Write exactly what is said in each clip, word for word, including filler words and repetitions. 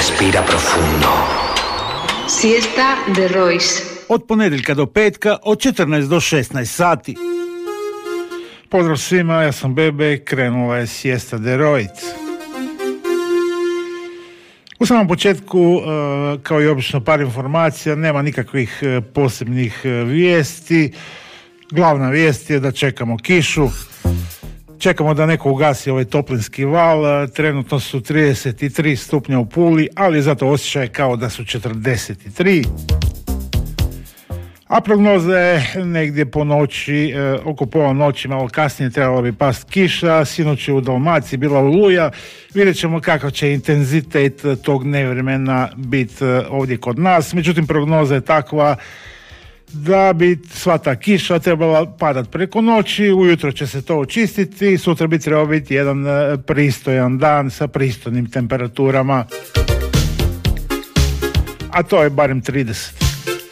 respira profundo. Siesta de Royce. Od ponedjeljka do petka, od četrnaest do šesnaest sati. Pozdrav svima, ja sam Bebe, krenula je Siesta de Royce. U samom početku, kao i obično, par informacija, nema nikakvih posebnih vijesti. Glavna vijest je da čekamo kišu. Čekamo da neko ugasi ovaj toplinski val. Trenutno su trideset tri stupnja u Puli, ali zato osjećaj kao da su četrdeset tri. A prognoza je negdje po noći, eh, oko pola noći, malo kasnije trebala bi past kiša. Sinoć je u Dalmaciji bila oluja. Vidjet ćemo kakav će intenzitet tog nevremena biti ovdje kod nas. Međutim, prognoza je takva da bi sva ta kiša trebala padat preko noći, ujutro će se to očistiti, sutra bi trebao biti jedan pristojan dan sa pristojnim temperaturama, a to je barem trideset.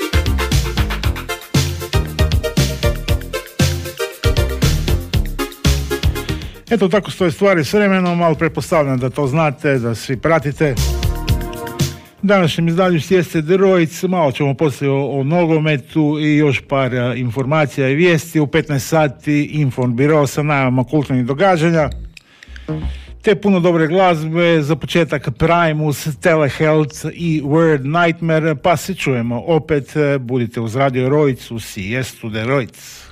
Eto, tako stoje stvari s vremenom, ali pretpostavljam da to znate, da svi pratite. Današnjem izdanju Sieste de Royce malo ćemo poslije o, o nogometu i još par a, informacija i vijesti. U petnaest sati Infobiro sa najavama kulturnih događanja, te puno dobre glazbe, za početak Primus, Telehealth i Word Nightmare, pa se čujemo opet. Budite uz Radio Royce u Siestu de Royce.